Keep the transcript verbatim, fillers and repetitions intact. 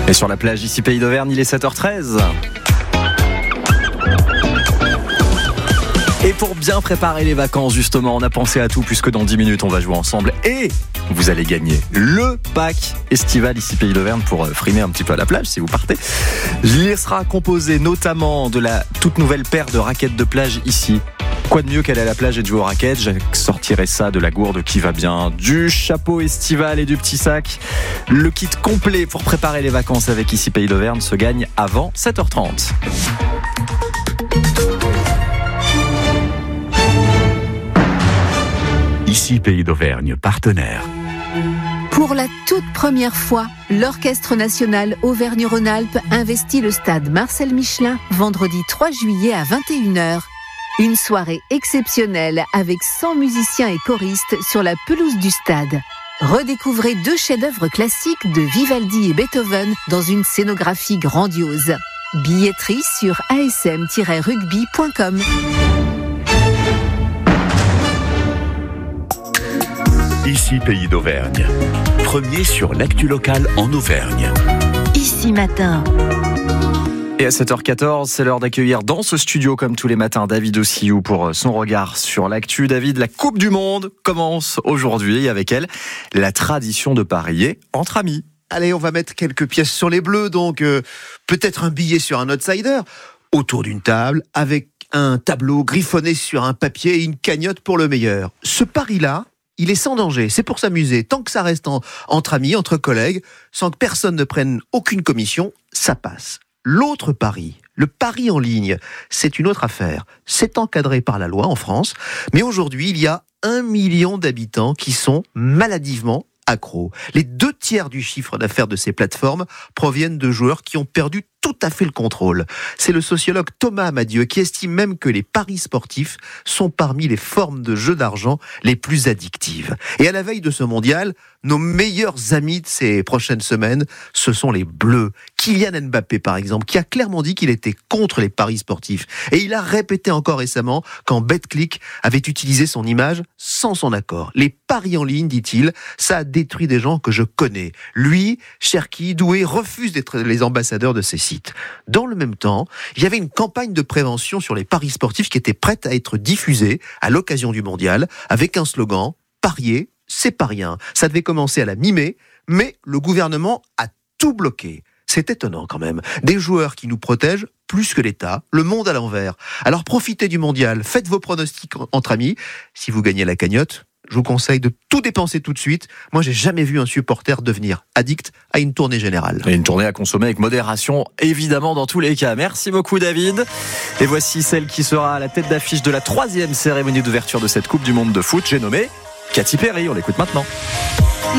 Et sur la plage ici Pays d'Auvergne, il est sept heures treize. Et pour bien préparer les vacances, justement, on a pensé à tout, puisque dans dix minutes, on va jouer ensemble et vous allez gagner le pack estival ici Pays d'Auvergne pour frimer un petit peu à la plage si vous partez. Il sera composé notamment de la toute nouvelle paire de raquettes de plage ici. Quoi de mieux qu'aller à la plage et de jouer aux raquettes? Je sortirai ça de la gourde qui va bien, du chapeau estival et du petit sac. Le kit complet pour préparer les vacances avec ici Pays d'Auvergne se gagne avant sept heures trente. Ici Pays d'Auvergne, partenaire. Pour la toute première fois, l'Orchestre national Auvergne-Rhône-Alpes investit le stade Marcel Michelin vendredi trois juillet à vingt et une heures. Une soirée exceptionnelle avec cent musiciens et choristes sur la pelouse du stade. Redécouvrez deux chefs-d'œuvre classiques de Vivaldi et Beethoven dans une scénographie grandiose. Billetterie sur a s m tiret rugby point com. Ici Pays d'Auvergne, premier sur l'actu locale en Auvergne. Ici matin. Et à sept heures quatorze, c'est l'heure d'accueillir dans ce studio, comme tous les matins, David Ossillou pour son regard sur l'actu. David, la Coupe du Monde commence aujourd'hui et avec elle, la tradition de parier entre amis. Allez, on va mettre quelques pièces sur les bleus, donc euh, peut-être un billet sur un outsider, autour d'une table, avec un tableau griffonné sur un papier et une cagnotte pour le meilleur. Ce pari-là, il est sans danger, c'est pour s'amuser. Tant que ça reste en, entre amis, entre collègues, sans que personne ne prenne aucune commission, ça passe. L'autre pari, le pari en ligne, c'est une autre affaire. C'est encadré par la loi en France, mais aujourd'hui, il y a un million d'habitants qui sont maladivement accros. Les deux tiers du chiffre d'affaires de ces plateformes proviennent de joueurs qui ont perdu tout à fait le contrôle. C'est le sociologue Thomas Amadieu qui estime même que les paris sportifs sont parmi les formes de jeux d'argent les plus addictives. Et à la veille de ce mondial, nos meilleurs amis de ces prochaines semaines, ce sont les Bleus. Kylian Mbappé, par exemple, qui a clairement dit qu'il était contre les paris sportifs. Et il a répété encore récemment quand BetClick avait utilisé son image sans son accord. Les paris en ligne, dit-il, ça a détruit des gens que je connais. Lui, Cherki, Doué, refusent d'être les ambassadeurs de ces sites. Dans le même temps, il y avait une campagne de prévention sur les paris sportifs qui était prête à être diffusée à l'occasion du mondial avec un slogan « Parier, c'est pas rien ». Ça devait commencer à la mi-mai, mais le gouvernement a tout bloqué. C'est étonnant quand même. Des joueurs qui nous protègent plus que l'État, le monde à l'envers. Alors profitez du mondial, faites vos pronostics entre amis. Si vous gagnez la cagnotte, je vous conseille de tout dépenser tout de suite. Moi, j'ai jamais vu un supporter devenir addict à une tournée générale. Et une tournée à consommer avec modération, évidemment, dans tous les cas. Merci beaucoup, David. Et voici celle qui sera à la tête d'affiche de la troisième cérémonie d'ouverture de cette Coupe du Monde de foot. J'ai nommé Katy Perry. On l'écoute maintenant.